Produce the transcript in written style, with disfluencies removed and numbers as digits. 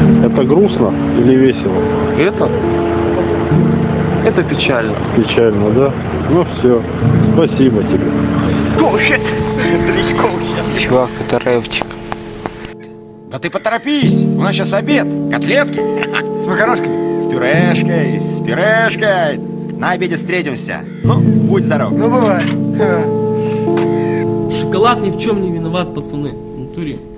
Это грустно или весело? Это печально. Печально, да? Ну все, спасибо тебе. Чувак, это рэпчик. Да ты поторопись, у нас сейчас обед. Котлетки с макарошками, с пюрешкой. На обеде встретимся. Ну, будь здоров. Ну, бывай. Шоколад ни в чем не виноват, пацаны. В натуре.